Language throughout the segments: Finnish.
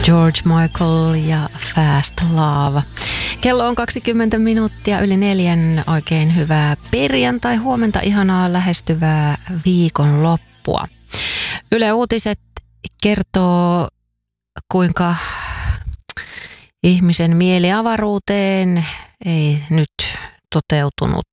George Michael ja Fast Love. Kello on 20 minuuttia yli 4. Oikein hyvää perjantai, huomenta, ihanaa lähestyvää viikonloppua. Yle Uutiset kertoo, kuinka ihmisen mieli avaruuteen ei nyt toteutunut.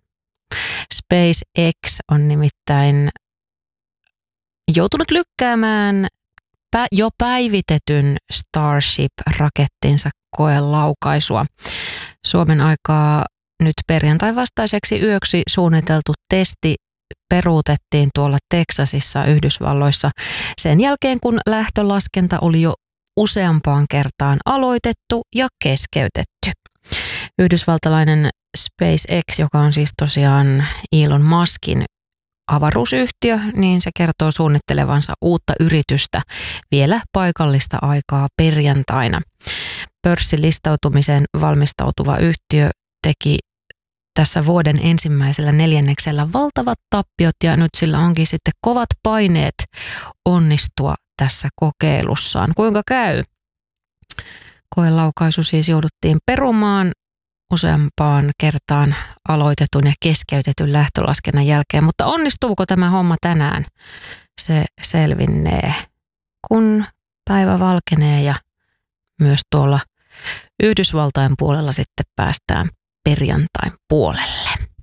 SpaceX on nimittäin joutunut lykkäämään jo päivitetyn Starship-rakettinsa koelaukaisua. Suomen aikaa nyt perjantai vastaiseksi yöksi suunniteltu testi peruutettiin tuolla Teksasissa Yhdysvalloissa sen jälkeen, kun lähtölaskenta oli jo useampaan kertaan aloitettu ja keskeytetty. Yhdysvaltalainen SpaceX, joka on siis tosiaan Elon Muskin avaruusyhtiö, niin se kertoo suunnittelevansa uutta yritystä vielä paikallista aikaa perjantaina. Pörssilistautumiseen valmistautuva yhtiö teki tässä vuoden ensimmäisellä neljänneksellä valtavat tappiot ja nyt sillä onkin sitten kovat paineet onnistua tässä kokeilussaan. Kuinka käy? Koelaukaisu siis jouduttiin perumaan useampaan kertaan aloitetun ja keskeytetyn lähtölaskennan jälkeen, mutta onnistuuko tämä homma tänään? Se selvinnee, kun päivä valkenee ja myös tuolla Yhdysvaltain puolella sitten päästään perjantain puolelle.